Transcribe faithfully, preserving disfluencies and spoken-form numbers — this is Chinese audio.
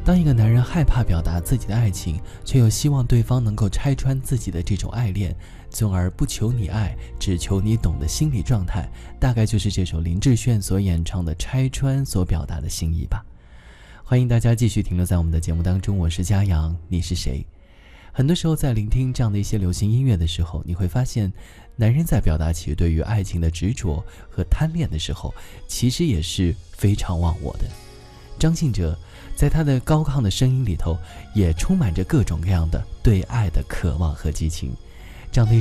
当一个男人害怕表达自己的爱情，却又希望对方能够拆穿自己的这种爱恋，从而不求你爱，只求你懂的心理状态，大概就是这首林志炫所演唱的《拆穿》所表达的心意吧。欢迎大家继续停留在我们的节目当中，我是嘉阳，你是谁？很多时候在聆听这样的一些流行音乐的时候，你会发现男人在表达起对于爱情的执着和贪恋的时候，其实也是非常忘我的。张信哲在他的高亢的声音里头，也充满着各种各样的对爱的渴望和激情。这样的一